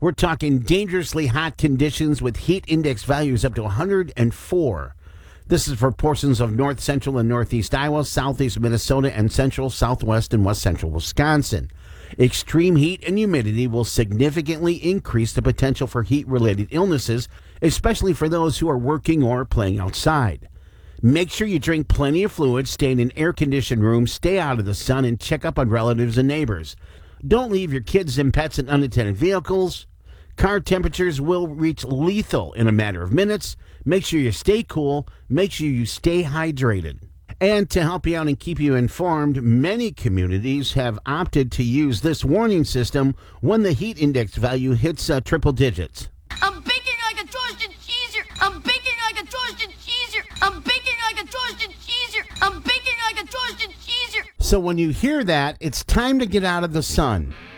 We're talking dangerously hot conditions with heat index values up to 104. This is for portions of north central and northeast Iowa, southeast Minnesota, and central, southwest, and west central Wisconsin. Extreme heat and humidity will significantly increase the potential for heat-related illnesses, especially for those who are working or playing outside. Make sure you drink plenty of fluids, stay in an air-conditioned room, stay out of the sun, and check up on relatives and neighbors. Don't leave your kids and pets in unattended vehicles. Car temperatures will reach lethal in a matter of minutes. Make sure you stay cool. Make sure you stay hydrated. And to help you out and keep you informed, many communities have opted to use this warning system when the heat index value hits triple digits. I'm baking like a toasted cheeser. I'm baking like a toasted cheeser. I'm baking like a toasted cheeser. I'm baking like a toasted cheeser. So when you hear that, it's time to get out of the sun.